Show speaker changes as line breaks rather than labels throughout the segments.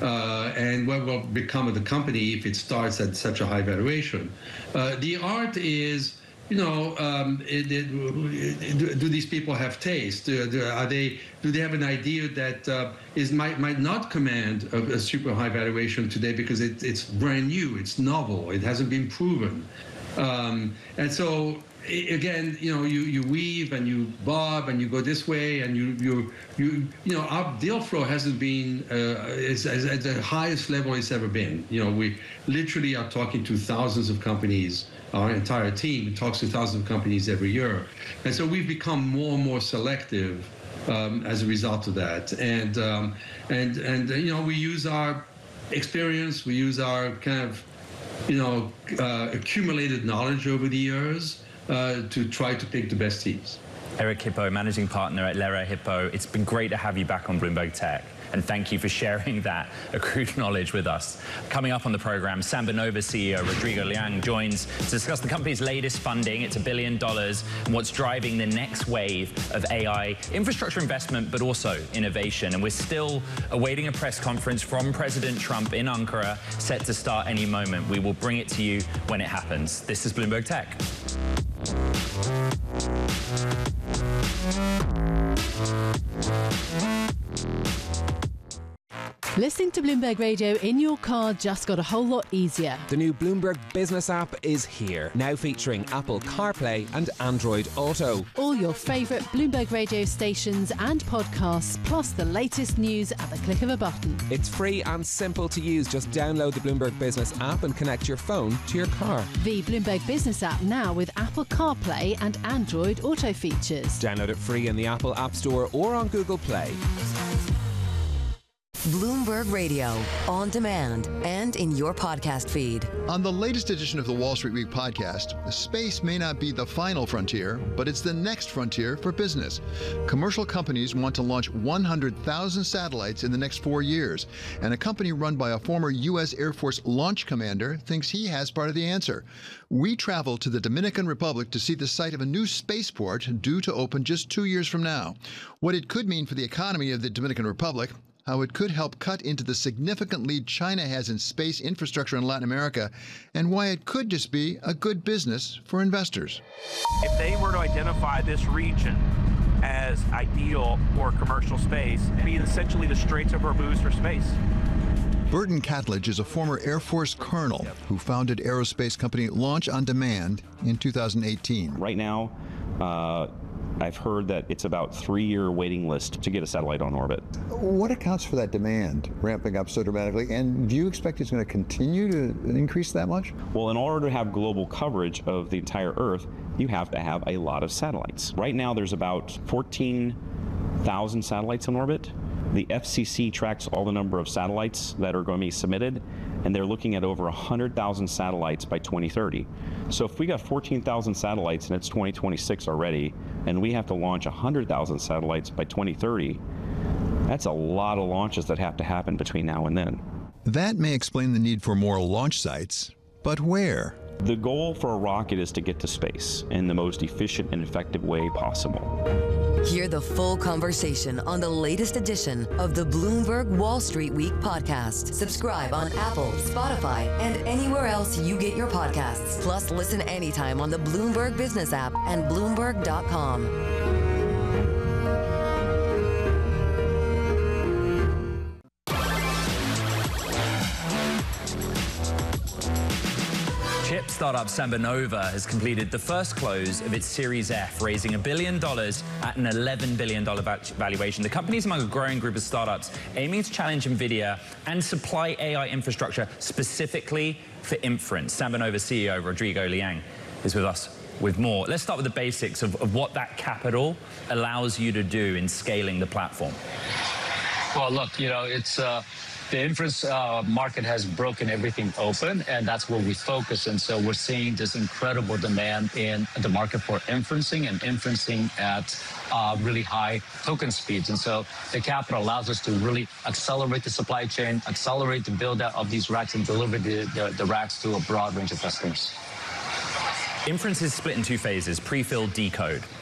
and what will become of the company if it starts at such a high valuation. The art is, do these people have taste? Do they have an idea that might not command a super high valuation today because it's brand new, it's novel, it hasn't been proven, and so again, you weave and you bob and you go this way, and our deal flow hasn't been is at the highest level it's ever been. We literally are talking to thousands of companies. Our entire team talks to thousands of companies every year, and so we've become more and more selective as a result of that. And we use our experience, we use our kind of accumulated knowledge over the years to try to pick the best teams.
Eric Hippo, managing partner at Lera Hippo. It's been great to have you back on Bloomberg Tech, and thank you for sharing that accrued knowledge with us. Coming up on the program, SambaNova CEO Rodrigo Liang joins to discuss the company's latest funding. It's $1 billion, and what's driving the next wave of AI infrastructure investment, but also innovation. And we're still awaiting a press conference from President Trump in Ankara, set to start any moment. We will bring it to you when it happens. This is Bloomberg Tech.
Listening to Bloomberg Radio in your car just got a whole lot easier.
The new Bloomberg Business app is here, now featuring Apple CarPlay and Android Auto.
All your favourite Bloomberg Radio stations and podcasts, plus the latest news at the click of a button.
It's free and simple to use. Just download the Bloomberg Business app and connect your phone to your car.
The Bloomberg Business app now with Apple CarPlay and Android Auto features.
Download it free in the Apple App Store or on Google Play.
Bloomberg Radio, on demand and in your podcast feed.
On the latest edition of the Wall Street Week podcast, space may not be the final frontier, but it's the next frontier for business. Commercial companies want to launch 100,000 satellites in the next 4 years, and a company run by a former U.S. Air Force launch commander thinks he has part of the answer. We travel to the Dominican Republic to see the site of a new spaceport due to open just 2 years from now. What it could mean for the economy of the Dominican Republic, how it could help cut into the significant lead China has in space infrastructure in Latin America, and why it could just be a good business for investors.
If they were to identify this region as ideal for commercial space, it'd be essentially the Straits of Hormuz for space.
Burton Catledge is a former Air Force colonel who founded aerospace company Launch on Demand in 2018.
Right now, I've heard that it's about 3-year waiting list to get a satellite on orbit.
What accounts for that demand ramping up so dramatically? And do you expect it's going to continue to increase that much?
Well, in order to have global coverage of the entire Earth, you have to have a lot of satellites. Right now, there's about 14,000 satellites on orbit. The FCC tracks all the number of satellites that are going to be submitted, and they're looking at over 100,000 satellites by 2030. So if we got 14,000 satellites and it's 2026 already, and we have to launch 100,000 satellites by 2030, that's a lot of launches that have to happen between now and then.
That may explain the need for more launch sites, but where?
The goal for a rocket is to get to space in the most efficient and effective way possible.
Hear the full conversation on the latest edition of the Bloomberg Wall Street Week podcast. Subscribe on Apple, Spotify, and anywhere else you get your podcasts. Plus, listen anytime on the Bloomberg Business app and Bloomberg.com.
Chip startup SambaNova has completed the first close of its Series F, raising $1 billion at an $11 billion valuation. The company is among a growing group of startups aiming to challenge NVIDIA and supply AI infrastructure specifically for inference. SambaNova CEO Rodrigo Liang is with us with more. Let's start with the basics of what that capital allows you to do in scaling the platform.
Well, look, it's... The inference market has broken everything open, and that's where we focus. And so we're seeing this incredible demand in the market for inferencing and inferencing at really high token speeds. And so the capital allows us to really accelerate the supply chain, accelerate the build out of these racks, and deliver the racks to a broad range of customers.
Inference is split in two phases, pre-fill, decode.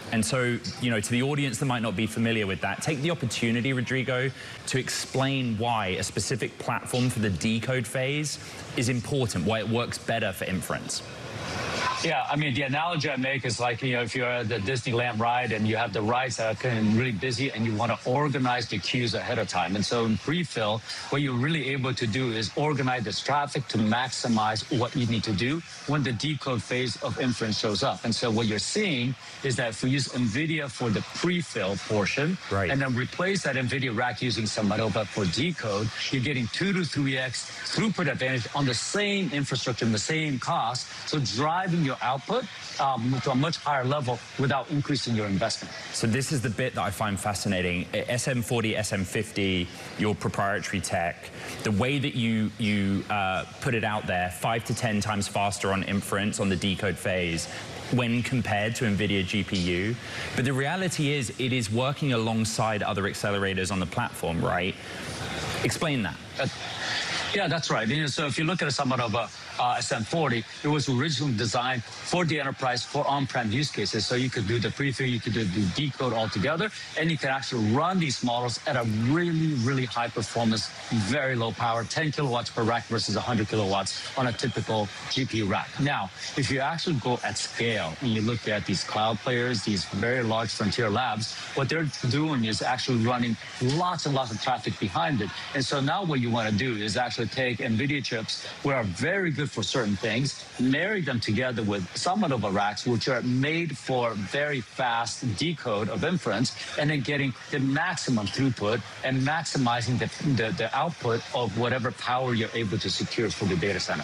And so, you know, to the audience that might not be familiar with that, take the opportunity, Rodrigo, to explain why a specific platform for the decode phase is important, why it works better for inference.
Yeah, I mean, the analogy I make is like, you know, if you're at the Disneyland ride and you have the rides that are kind of really busy and you want to organize the queues ahead of time. And so in pre-fill, what you're really able to do is organize this traffic to maximize what you need to do when the decode phase of inference shows up. And so what you're seeing is that if we use NVIDIA for the pre-fill portion, right, and then replace that NVIDIA rack using SambaNova for decode, you're getting 2 to 3x throughput advantage on the same infrastructure and the same cost. So driving your output to a much higher level without increasing your investment.
So this is the bit that I find fascinating. SM40, SM50, your proprietary tech, the way that you put it out there, 5 to 10 times faster on inference on the decode phase when compared to NVIDIA GPU. But the reality is it is working alongside other accelerators on the platform, right? Explain that.
Yeah, that's right. You know, so if you look at a SambaNova SM40, it was originally designed for the enterprise, for on-prem use cases. So you could do the pre-fill, you could do the decode all together, and you can actually run these models at a really, really high performance, very low power, 10 kilowatts per rack versus 100 kilowatts on a typical GPU rack. Now, if you actually go at scale and you look at these cloud players, these very large frontier labs, what they're doing is actually running lots and lots of traffic behind it. And so now what you want to do is actually take NVIDIA chips, which are very good for certain things, marry them together with SambaNova racks, which are made for very fast decode of inference, and then getting the maximum throughput and maximizing the output of whatever power you're able to secure for the data center.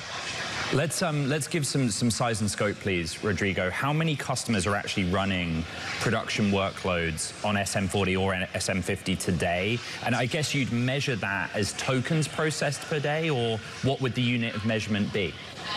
Let's give some size and scope, please, Rodrigo. How many customers are actually running production workloads on SM40 or SM50 today? And I guess you'd measure that as tokens processed per day, or what would the unit of measurement be?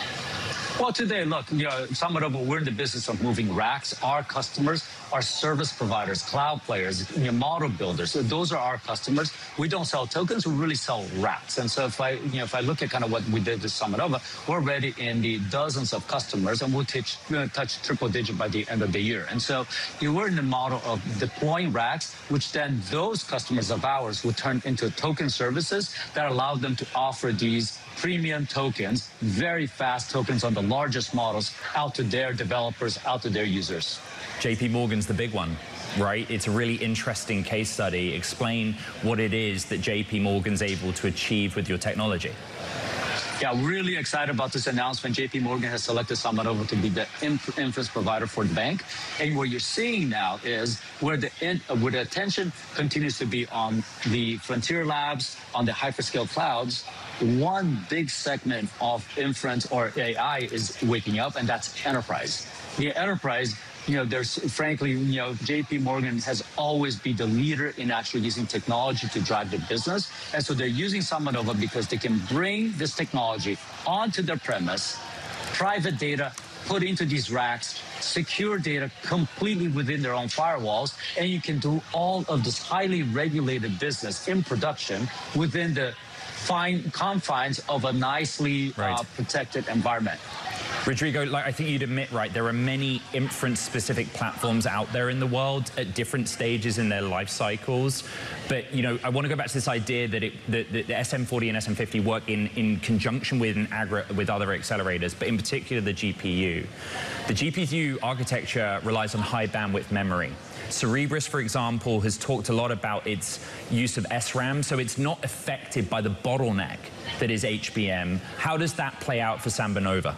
Well, today, look, you know, SambaNova, we're in the business of moving racks. Our customers are service providers, cloud players, you know, model builders. So those are our customers. We don't sell tokens, we really sell racks. And so if I look at kind of what we did with SambaNova, we're already in the dozens of customers, and we'll touch triple digit by the end of the year. And so we're in the model of deploying racks, which then those customers of ours will turn into token services that allow them to offer these premium tokens, very fast tokens on the largest models out to their developers, out to their users.
JP Morgan's the big one, right? It's a really interesting case study. Explain what it is that JP Morgan's able to achieve with your technology.
Yeah, really excited about this announcement. JP Morgan has selected SambaNova to be the inference provider for the bank. And what you're seeing now is where the attention continues to be on the frontier labs, on the hyperscale clouds, one big segment of inference or AI is waking up, and that's enterprise. The enterprise, you know, there's frankly, you know, JP Morgan has always been the leader in actually using technology to drive the business. And so they're using SambaNova because they can bring this technology onto their premise, private data put into these racks, secure data completely within their own firewalls, and you can do all of this highly regulated business in production within the fine confines of a nicely protected environment.
Rodrigo, like I think you'd admit, right, there are many inference-specific platforms out there in the world at different stages in their life cycles. But, you know, I want to go back to this idea that the SM40 and SM50 work in conjunction with other accelerators, but in particular the GPU. The GPU architecture relies on high bandwidth memory. Cerebras, for example, has talked a lot about its use of SRAM, so it's not affected by the bottleneck that is HBM. How does that play out for SambaNova?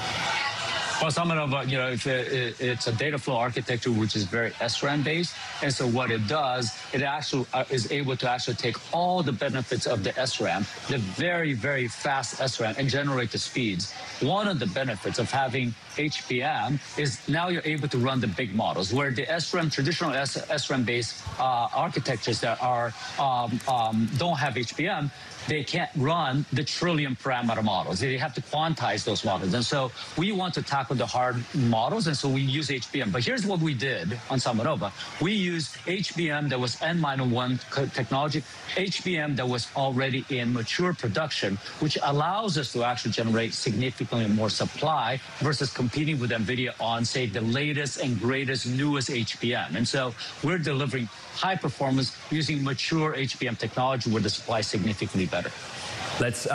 Well, SambaNova, you know, it's a data flow architecture which is very SRAM based, and so what it does, it actually is able to actually take all the benefits of the SRAM, the very, very fast SRAM, and generate the speeds. One of the benefits of having HBM is now you're able to run the big models, where the SRAM, traditional SRAM based architectures that are don't have HBM, they can't run the trillion parameter models. They have to quantize those models. And so we want to tackle the hard models, and so we use HBM. But here's what we did on SambaNova. We used HBM that was N-1 technology, HBM that was already in mature production, which allows us to actually generate significantly more supply versus competing with NVIDIA on, say, the latest and greatest, newest HBM. And so we're delivering high performance using mature HBM technology where the supply is significantly better.
Let's